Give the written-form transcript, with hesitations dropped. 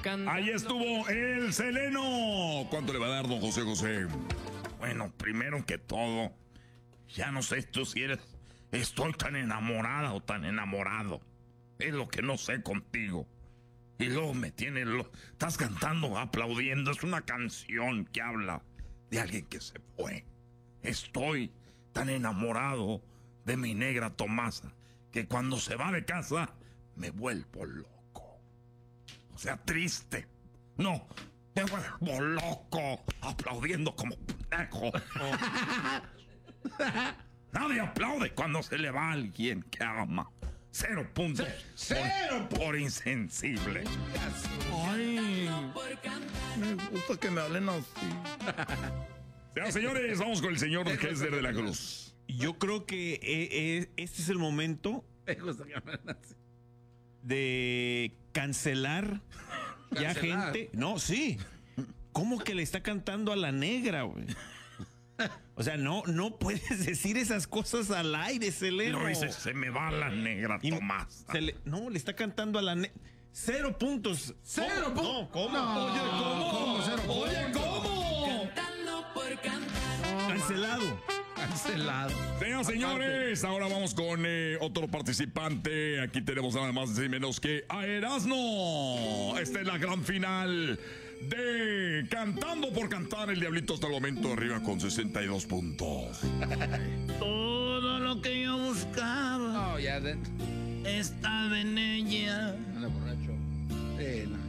Ahí estuvo el Seleno. ¿Cuánto le va a dar, don José José? Bueno, primero que todo, ya no sé tú si estoy tan enamorada o tan enamorado. Es lo que no sé contigo. Y luego estás cantando, aplaudiendo. Es una canción que habla de alguien que se fue. Estoy tan enamorado de mi negra Tomasa que cuando se va de casa me vuelvo loco. O sea, triste. No, me vuelvo loco aplaudiendo como pendejo. Nadie aplaude cuando se le va a alguien que ama. 0 puntos. Por insensible. Ay, me gusta que me hablen así. Ya, señores, vamos con el señor Hesler de la Cruz. Yo creo que este es el momento de cancelar ya gente. No, sí. ¿Cómo que le está cantando a la negra, güey? O sea, no puedes decir esas cosas al aire, Seleno. No dices, se me va la negra Tomás. Le está cantando a la negra. 0 puntos. 0 puntos. No, ¿cómo? No, Oye, ¿cómo? 0 puntos. Oye, ¿cómo? Cantando por cantar. Cancelado. Señores, ahora vamos con otro participante. Aquí tenemos nada más y menos que a Erasmo. Esta es la gran final de Cantando por Cantar. El Diablito hasta el momento arriba con 62 puntos. Todo lo que yo buscaba estaba en ella. Anda borracho. No.